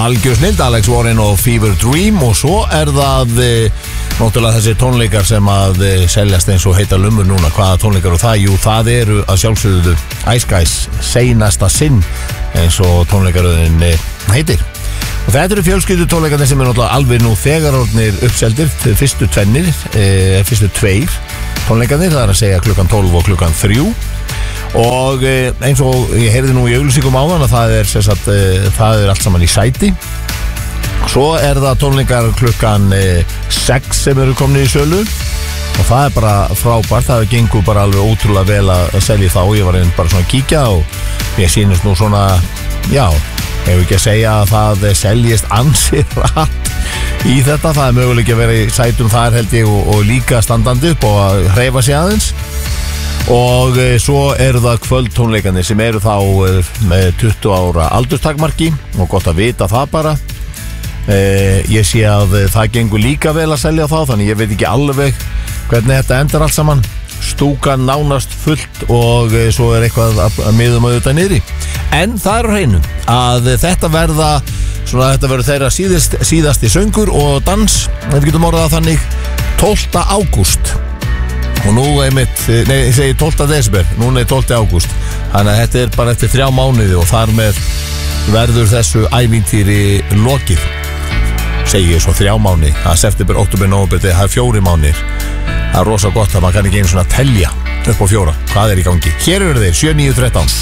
algjör snill, Alex Warren og Fever Dream. Og svo það náttúrulega þessi tónleikar sem að seljast eins og heita lumur núna. Hvaða tónleikar og það? Jú, það eru að sjálfsögðu Ice Guys seinasta sinn, eins og tónleikaröðin heitir. Og þetta eru fjölskyldu tónleikarnir sem náttúrulega alveg nú þegar orðnir uppseldir. Fyrstu tveir tónleikarnir, það að segja klukkan 12 og klukkan 3. Og eins og ég heyrði nú í auglýsingum áðan að það er allt saman í sæti. Svo það tónleikar klukkan 6 sem eru komni í sölu. Og það bara frábært, það gengur bara alveg ótrúlega vel að selja þá. Ég var bara svona að kíkja og ég sýnist nú svona, já, hefur ekki að segja að það seljist ansi rætt í þetta. Það möguleiki að vera í sætum þar held ég og líka standandi upp og að hreyfa sig aðeins. Og svo það kvöldtónleikarnir sem eru þá með 20 ára aldurstakmarki og gott að vita það bara. Ég sé að það gengur líka vel að selja þá, þannig ég veit ekki alveg hvernig þetta endar allt saman. Stúkan nánast fullt og svo eitthvað að miðum auðvitað niðri. En það á hreinu að þetta verður þeirra síðasti söngur og dans, við getum orðað þannig, 12. ágúst. Og nú ég segi 12. desember, núna 12. ágúst. Þannig að þetta bara eftir 3 mánuði og þar með verður þessu ævintýri lokið. Segi ég svo 3 mánuði, það september, október, nóvember, það 4 mánuðir. Það rosa gott að maður kann ekki einu svona telja upp á 4. Hvað í gangi? Hér eru þeir, 7, 9, 13.